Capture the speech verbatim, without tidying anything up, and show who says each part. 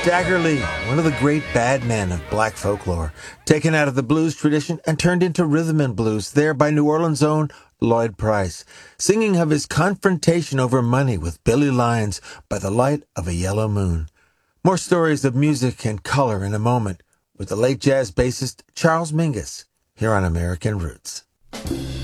Speaker 1: Stagger Lee, one of the great bad men of black folklore, taken out of the blues tradition and turned into rhythm and blues, there by New Orleans' own Lloyd Price, singing of his confrontation over money with Billy Lyons by the light of a yellow moon. More stories of music and color in a moment with the late jazz bassist Charles Mingus here on American Roots.